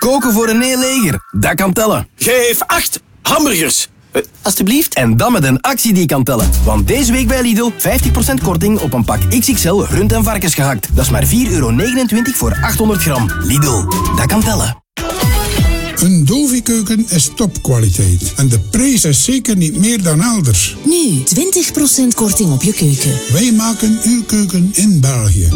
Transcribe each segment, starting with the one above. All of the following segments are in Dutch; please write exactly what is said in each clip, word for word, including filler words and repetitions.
Koken voor een heel leger, dat kan tellen. Geef acht hamburgers. Uh, alsjeblieft. En dan met een actie die kan tellen. Want deze week bij Lidl vijftig procent korting op een pak X X L rund- en varkensgehakt. Dat is maar vier euro negenentwintig voor achthonderd gram. Lidl, dat kan tellen. Een Dovi-keuken is topkwaliteit. En de prijs is zeker niet meer dan elders. Nu, twintig procent korting op je keuken. Wij maken uw keuken in België.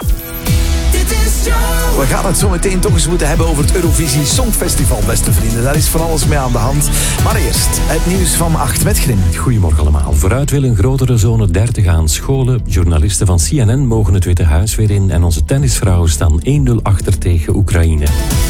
We gaan het zo meteen toch eens moeten hebben over het Eurovisie Songfestival, beste vrienden. Daar is van alles mee aan de hand. Maar eerst het nieuws van acht met Grim. Goedemorgen allemaal. Vooruit wil een grotere zone dertig aan scholen. Journalisten van C N N mogen het Witte Huis weer in. En onze tennisvrouwen staan één nul achter tegen Oekraïne.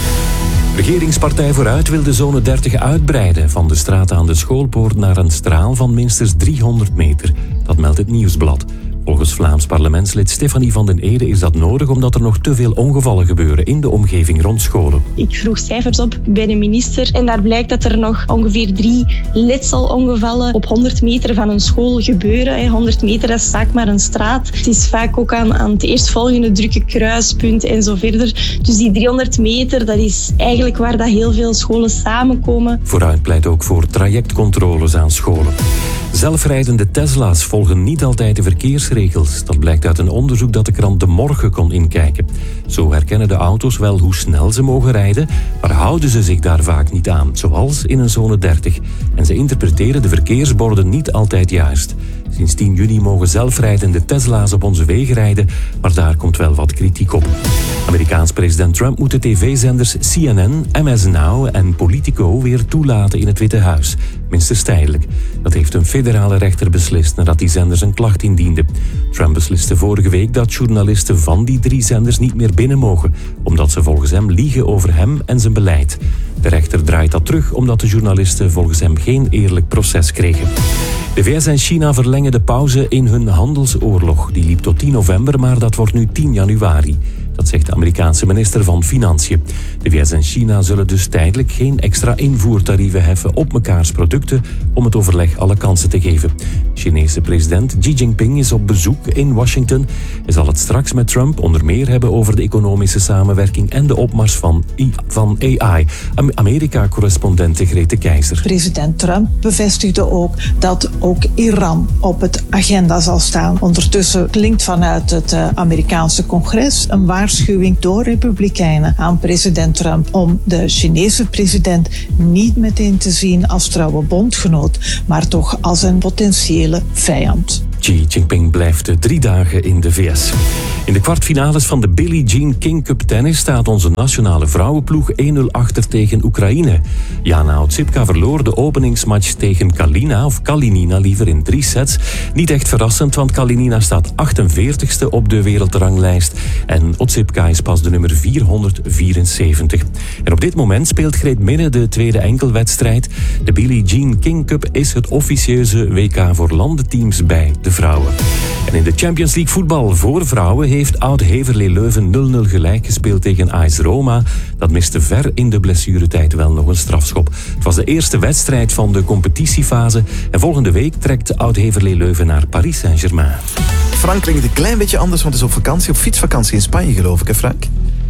Regeringspartij Vooruit wil de zone dertig uitbreiden. Van de straat aan de schoolpoort naar een straal van minstens driehonderd meter. Dat meldt het Nieuwsblad. Volgens Vlaams parlementslid Stefanie van den Ede is dat nodig omdat er nog te veel ongevallen gebeuren in de omgeving rond scholen. Ik vroeg cijfers op bij de minister en daar blijkt dat er nog ongeveer drie letselongevallen op honderd meter van een school gebeuren. honderd meter, dat is vaak maar een straat. Het is vaak ook aan, aan het eerstvolgende drukke kruispunt en zo verder. Dus die driehonderd meter, dat is eigenlijk waar dat heel veel scholen samenkomen. Vooruit pleit ook voor trajectcontroles aan scholen. Zelfrijdende Tesla's volgen niet altijd de verkeersregels. Dat blijkt uit een onderzoek dat de krant De Morgen kon inkijken. Zo herkennen de auto's wel hoe snel ze mogen rijden, maar houden ze zich daar vaak niet aan, zoals in een zone dertig. En ze interpreteren de verkeersborden niet altijd juist. Sinds tien juni mogen zelfrijdende Tesla's op onze wegen rijden, maar daar komt wel wat kritiek op. Amerikaans president Trump moet de tv-zenders C N N, M S Now en Politico weer toelaten in het Witte Huis. Minstens tijdelijk. Dat heeft een federale rechter beslist nadat die zenders een klacht indienden. Trump besliste vorige week dat journalisten van die drie zenders niet meer binnen mogen, omdat ze volgens hem liegen over hem en zijn beleid. De rechter draait dat terug omdat de journalisten volgens hem geen eerlijk proces kregen. De V S en China verlengen de pauze in hun handelsoorlog. Die liep tot tien november, maar dat wordt nu tien januari. Dat zegt de Amerikaanse minister van Financiën. De V S en China zullen dus tijdelijk geen extra invoertarieven heffen op mekaars producten om het overleg alle kansen te geven. Chinese president Xi Jinping is op bezoek in Washington. Hij zal het straks met Trump onder meer hebben over de economische samenwerking en de opmars van, I, van A I. Amerika-correspondente Grete Keizer. President Trump bevestigde ook dat ook Iran op het agenda zal staan. Ondertussen klinkt vanuit het uh, Amerikaanse congres een waarschuwing door republikeinen aan president Trump om de Chinese president niet meteen te zien als trouwe bondgenoot, maar toch als een potentiële vijand. Xi Jinping blijft drie dagen in de V S. In de kwartfinales van de Billie Jean King Cup tennis staat onze nationale vrouwenploeg één nul achter tegen Oekraïne. Jana Otsipka verloor de openingsmatch tegen Kalina, of Kalinina liever, in drie sets. Niet echt verrassend, want Kalinina staat achtenveertigste op de wereldranglijst en Otsipka is pas de nummer vierhonderdvierenzeventig. En op dit moment speelt Greet Minne de tweede enkelwedstrijd. De Billie Jean King Cup is het officieuze W K voor landenteams bij de vrouwen. En in de Champions League voetbal voor vrouwen heeft Oud-Heverlee Leuven nul nul gelijk gespeeld tegen A S Roma. Dat miste ver in de blessuretijd wel nog een strafschop. Het was de eerste wedstrijd van de competitiefase en volgende week trekt Oud-Heverlee Leuven naar Paris Saint-Germain. Frank klinkt een klein beetje anders, want het is op vakantie, op fietsvakantie in Spanje geloof ik, hè Frank?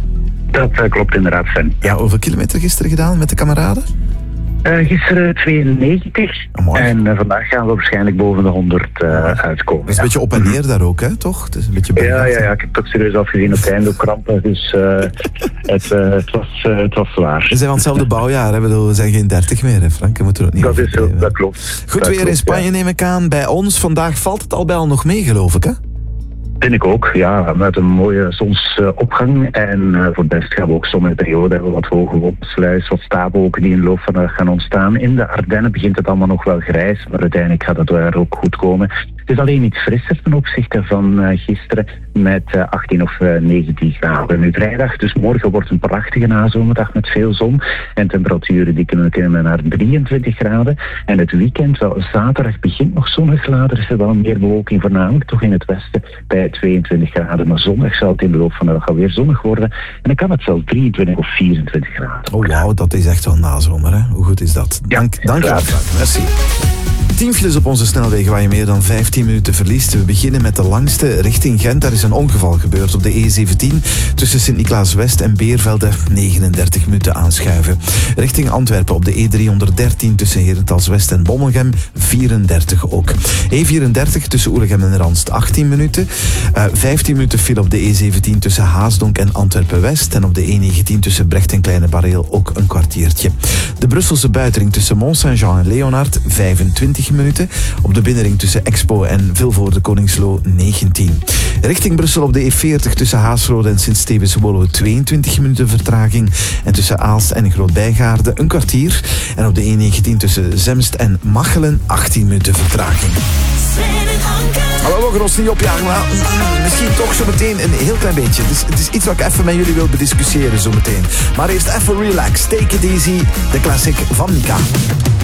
Dat uh, klopt inderdaad, Sven. Ja, hoeveel kilometer gisteren gedaan met de kameraden? Uh, gisteren tweeënnegentig. Oh, en uh, vandaag gaan we waarschijnlijk boven de honderd uh, oh, uitkomen. Dat is een beetje op en neer daar ook, hè, toch? Het is een beetje ja, ja, ja, ik heb toch serieus afgezien op het einde ook krampen. Dus uh, het, uh, het, was, uh, het was zwaar. We zijn van hetzelfde bouwjaar, hè? We zijn geen dertig meer, hè, Frank? Je moet er ook niet dat, is zo, dat klopt. Goed dat weer klopt, in Spanje, ja. Neem ik aan. Bij ons vandaag valt het al bij al nog mee, geloof ik, hè? Vind ik ook, ja, met een mooie zonsopgang. En uh, voor het best gaan we ook sommige perioden hebben wat hoge wolkensluis, wat stapelwolken die in de loop van de dag gaan ontstaan. In de Ardennen begint het allemaal nog wel grijs, maar uiteindelijk gaat het daar ook goed komen. Het is alleen iets frisser ten opzichte van uh, gisteren met uh, achttien of uh, negentien graden. Nu vrijdag, dus morgen wordt een prachtige nazomerdag met veel zon en temperaturen die kunnen komen naar drieëntwintig graden. En het weekend, wel, zaterdag begint nog zonnig, later is er wel meer bewolking, voornamelijk toch in het westen bij tweeëntwintig graden. Maar zondag zal het in de loop van de dag alweer zonnig worden en dan kan het zelfs drieëntwintig of vierentwintig graden. Oh wauw, dat is echt wel nazomer, hè? Hoe goed is dat? Dank, ja, dank je wel, Frank. Merci. tien files op onze snelwegen waar je meer dan vijftien minuten verliest. We beginnen met de langste richting Gent. Daar is een ongeval gebeurd op de E zeventien. Tussen Sint-Niklaas-West en Beervelde negenendertig minuten aanschuiven. Richting Antwerpen op de E driehonderddertien tussen Herentals-West en Bommelgem vierendertig ook. E vierendertig tussen Oelegem en Ranst achttien minuten. Uh, vijftien minuten file op de E zeventien tussen Haasdonk en Antwerpen-West. En op de E negentien tussen Brecht en Kleine Bareel ook een kwartiertje. De Brusselse buitenring tussen Mont-Saint-Jean en Leonard vijfentwintig minuten. Op de binnenring tussen Expo en Vilvoorde-Koningslo negentien. Richting Brussel op de E veertig tussen Haasrode en Sint-Stevens-Woluwe tweeëntwintig minuten vertraging. En tussen Aalst en Groot-Bijgaarde een kwartier. En op de E negentien tussen Zemst en Machelen achttien minuten vertraging. Maar we mogen ons niet opjagen, maar misschien toch zo meteen een heel klein beetje. Het is, het is iets wat ik even met jullie wil bediscussiëren zo meteen. Maar eerst even relax. Take it easy. De classic van Mika.